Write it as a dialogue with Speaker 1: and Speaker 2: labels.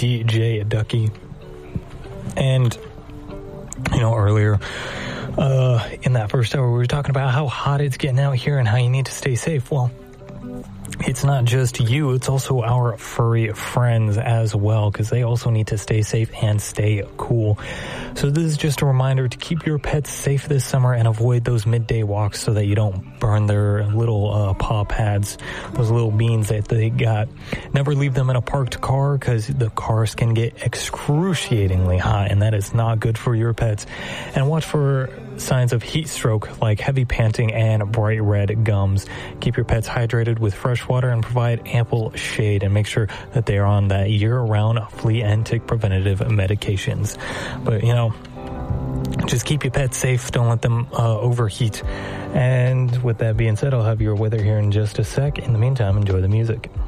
Speaker 1: DJ Ducky. And, earlier in that first hour, we were talking about how hot it's getting out here and how you need to stay safe. Well, it's not just you, it's also our furry friends as well, because they also need to stay safe and stay cool. So this is just a reminder to keep your pets safe this summer and avoid those midday walks so that you don't burn their little paw pads, those little beans that they got. Never leave them in a parked car, because the cars can get excruciatingly hot, and that is not good for your pets. And watch for signs of heat stroke like heavy panting and bright red gums. Keep your pets hydrated with fresh water and provide ample shade, and make sure that they are on that year-round flea and tick preventative medications. But just keep your pets safe. Don't let them overheat. And with that being said, I'll have your weather here in just a sec. In the meantime, enjoy the music.